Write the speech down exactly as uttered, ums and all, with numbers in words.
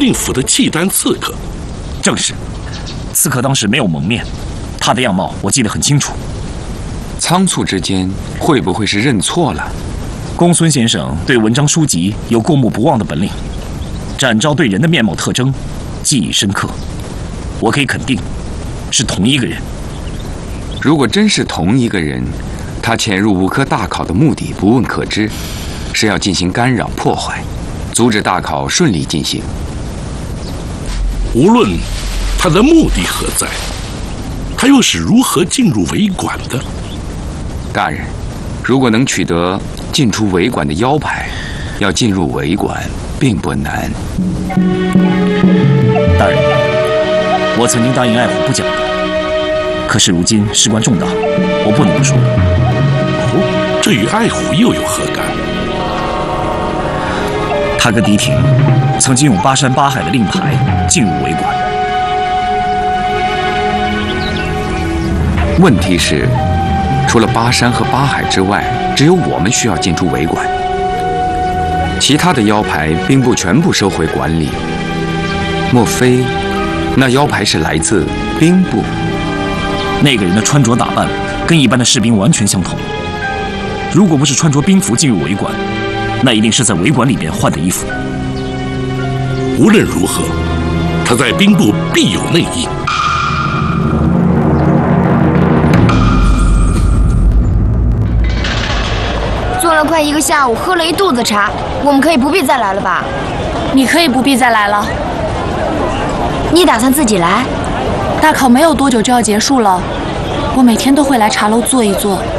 令府的契丹刺客。 正是，刺客当时没有蒙面，他的样貌我记得很清楚。 仓促之间，会不会是认错了？ 公孙先生对文章书籍有过目不忘的本领，展昭对人的面貌特征记忆深刻，我可以肯定，是同一个人。 如果真是同一个人，他潜入武科大考的目的不问可知，是要进行干扰破坏，阻止大考顺利进行。 无论他的目的何在，他又是如何进入维馆的？ 大人，如果能取得进出维馆的腰牌，要进入维馆并不难。 大人，我曾经答应爱虎不讲的，可是如今事关重大，我不能不说。 哦，这与爱虎又有何干？ 他跟狄廷曾经用巴山八海的令牌进入维馆。 问题是，除了巴山和八海之外，只有我们需要进出维馆，其他的腰牌兵部全部收回馆里。莫非那腰牌是来自兵部？ 那个人的穿着打扮跟一般的士兵完全相同，如果不是穿着兵服进入维馆，那一定是在维馆里边换的衣服。 无论如何，他在兵部必有内应。 做了快一个下午，喝了一肚子茶，我们可以不必再来了吧？ 你可以不必再来了。 你打算自己来？ 大考没有多久就要结束了，我每天都会来茶楼坐一坐，